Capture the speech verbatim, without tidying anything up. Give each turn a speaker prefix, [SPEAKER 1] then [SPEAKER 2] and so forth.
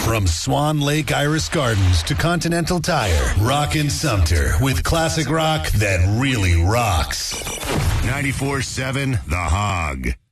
[SPEAKER 1] From Swan Lake Iris Gardens to Continental Tire, rockin' Sumter with classic rock that really rocks.
[SPEAKER 2] ninety-four seven The Hog.